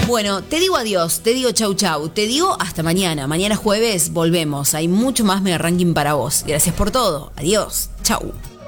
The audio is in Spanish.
Bueno, te digo adiós, te digo chau chau, te digo hasta mañana. Mañana jueves volvemos. Hay mucho más Mega Ranking para vos. Gracias por todo. Adiós. Chau.